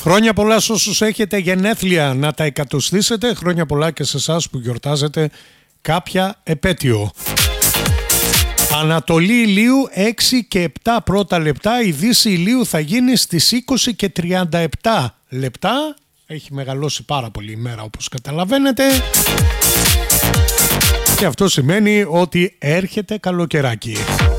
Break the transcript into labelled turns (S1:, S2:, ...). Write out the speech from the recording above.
S1: Χρόνια πολλά σε όσους έχετε γενέθλια να τα εκατοστήσετε. Χρόνια πολλά και σε εσάς που γιορτάζετε κάποια επέτειο. Ανατολή ηλίου 6 και 7 πρώτα λεπτά. Η δύση ηλίου θα γίνει στις 20 και 37 λεπτά. Έχει μεγαλώσει πάρα πολύ η μέρα όπως καταλαβαίνετε. Και αυτό σημαίνει ότι έρχεται καλοκαιράκι.